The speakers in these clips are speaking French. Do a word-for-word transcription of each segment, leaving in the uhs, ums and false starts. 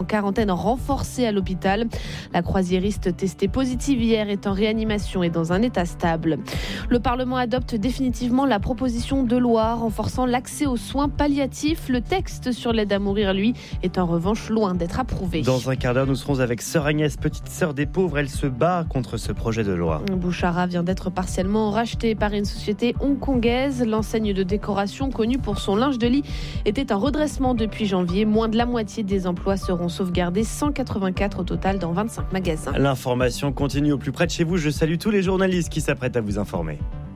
quarantaine renforcée à l'hôpital. La croisiériste testée positive hier est en réanimation et dans un état stable. Le Parlement adopte définitivement la proposition de loi renforçant l'accès aux soins palliatifs. Le texte sur l'aide à mourir, lui, est en revanche loin d'être approuvé. Dans un quart d'heure, nous serons avec Sœur Agnès, petite sœur des pauvres. Elle se bat contre ce projet de loi. Bouchara vient d'être partiellement racheté par une société hongkongaise. L'enseigne de décoration connue pour son linge de lit était en redressement depuis janvier. Moins de la moitié des emplois seront sauvegardés, cent quatre-vingt-quatre au total dans vingt-cinq magasins. L'information continue au plus près de chez vous. Je salue tous les journalistes qui s'apprêtent à vous informer.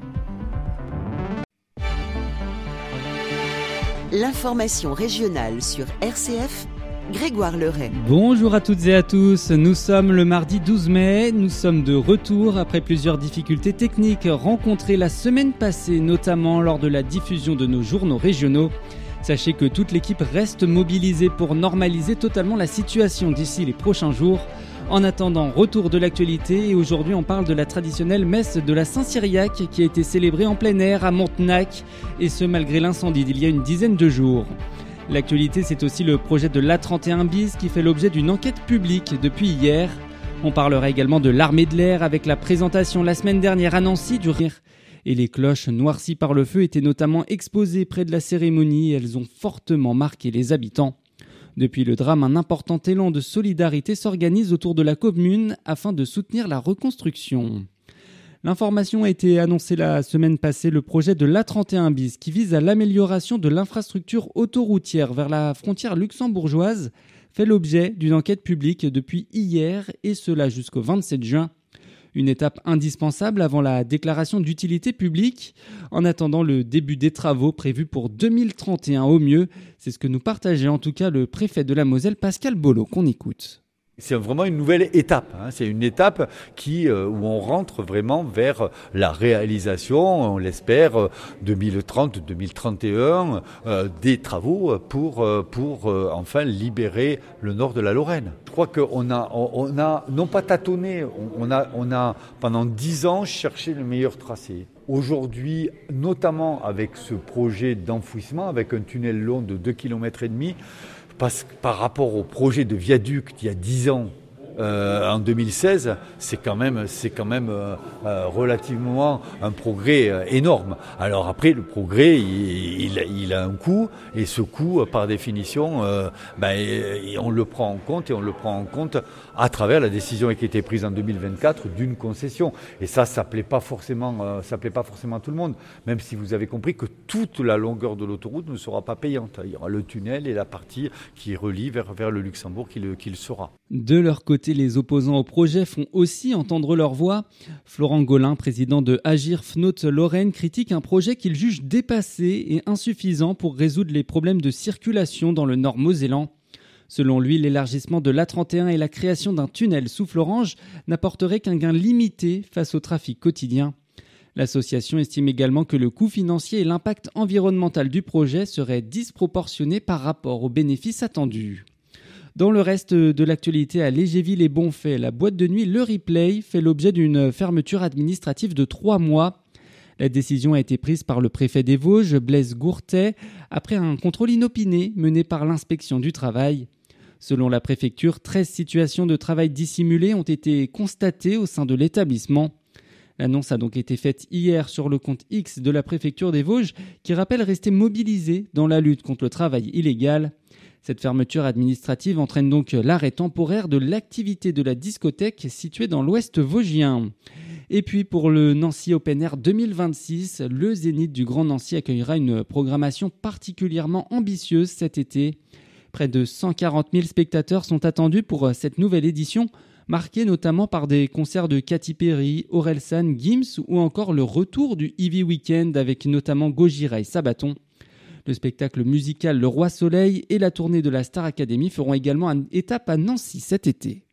L'information régionale sur R C F, Grégoire Leray. Bonjour à toutes et à tous, nous sommes le mardi douze mai, nous sommes de retour après plusieurs difficultés techniques rencontrées la semaine passée, notamment lors de la diffusion de nos journaux régionaux. Sachez que toute l'équipe reste mobilisée pour normaliser totalement la situation d'ici les prochains jours. En attendant, retour de l'actualité et aujourd'hui on parle de la traditionnelle messe de la Saint-Cyriaque qui a été célébrée en plein air à Montenac et ce malgré l'incendie d'il y a une dizaine de jours. L'actualité, c'est aussi le projet de l'A trente et un bis qui fait l'objet d'une enquête publique depuis hier. On parlera également de l'armée de l'air avec la présentation la semaine dernière à Nancy du rire. Et les cloches noircies par le feu étaient notamment exposées près de la cérémonie et elles ont fortement marqué les habitants. Depuis le drame, un important élan de solidarité s'organise autour de la commune afin de soutenir la reconstruction. L'information a été annoncée la semaine passée, le projet de l'A trente et un bis qui vise à l'amélioration de l'infrastructure autoroutière vers la frontière luxembourgeoise fait l'objet d'une enquête publique depuis hier et cela jusqu'au vingt-sept juin. Une étape indispensable avant la déclaration d'utilité publique, en attendant le début des travaux prévus pour deux mille trente et un au mieux. C'est ce que nous partageait en tout cas le préfet de la Moselle, Pascal Bollot, qu'on écoute. C'est vraiment une nouvelle étape. Hein. C'est une étape qui, euh, où on rentre vraiment vers la réalisation, on l'espère, deux mille trente, deux mille trente et un, euh, des travaux pour, euh, pour euh, enfin libérer le nord de la Lorraine. Je crois qu'on a, on a non pas tâtonné, on a, on a pendant dix ans cherché le meilleur tracé. Aujourd'hui, notamment avec ce projet d'enfouissement, avec un tunnel long de deux virgule cinq kilomètres, parce que par rapport au projet de viaduc d'il y a dix ans, euh, en deux mille seize, c'est quand même, c'est quand même euh, euh, relativement un progrès euh, énorme. Alors après, le progrès, il, il, il a un coût, et ce coût, par définition, euh, ben, on le prend en compte, et on le prend en compte à travers la décision qui a été prise en deux mille vingt-quatre d'une concession. Et ça, ça plaît pas forcément, euh, ça plaît pas forcément à tout le monde, même si vous avez compris que toute la longueur de l'autoroute ne sera pas payante. Il y aura le tunnel et la partie qui relie vers, vers le Luxembourg qui le, qui le sera. De leur côté, les opposants au projet font aussi entendre leur voix. Florent Gaulin, président de Agir F N O T Lorraine, critique un projet qu'il juge dépassé et insuffisant pour résoudre les problèmes de circulation dans le nord mosellan. Selon lui, l'élargissement de l'A trente et un et la création d'un tunnel sous Florange n'apporteraient qu'un gain limité face au trafic quotidien. L'association estime également que le coût financier et l'impact environnemental du projet seraient disproportionnés par rapport aux bénéfices attendus. Dans le reste de l'actualité à Légéville et Bonfait, la boîte de nuit Le Replay fait l'objet d'une fermeture administrative de trois mois. La décision a été prise par le préfet des Vosges, Blaise Gourtet, après un contrôle inopiné mené par l'inspection du travail. Selon la préfecture, treize situations de travail dissimulées ont été constatées au sein de l'établissement. L'annonce a donc été faite hier sur le compte X de la préfecture des Vosges, qui rappelle rester mobilisée dans la lutte contre le travail illégal. Cette fermeture administrative entraîne donc l'arrêt temporaire de l'activité de la discothèque située dans l'ouest vosgien. Et puis pour le Nancy Open Air deux mille vingt-six, le Zénith du Grand Nancy accueillera une programmation particulièrement ambitieuse cet été. Près de cent quarante mille spectateurs sont attendus pour cette nouvelle édition, marquée notamment par des concerts de Katy Perry, Orelsan, Gims ou encore le retour du Heavy Weekend avec notamment Gojira et Sabaton. Le spectacle musical Le Roi Soleil et la tournée de la Star Academy feront également une étape à Nancy cet été.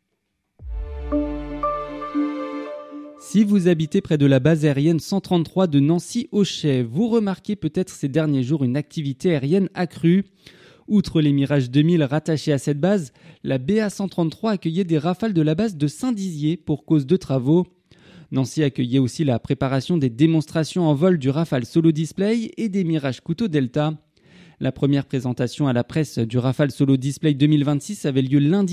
Si vous habitez près de la base aérienne cent trente-trois de Nancy-Auchet, vous remarquez peut-être ces derniers jours une activité aérienne accrue. Outre les Mirage deux mille rattachés à cette base, la B A cent trente-trois accueillait des rafales de la base de Saint-Dizier pour cause de travaux. Nancy accueillait aussi la préparation des démonstrations en vol du Rafale Solo Display et des Mirage Couteau Delta. La première présentation à la presse du Rafale Solo Display deux mille vingt-six avait lieu lundi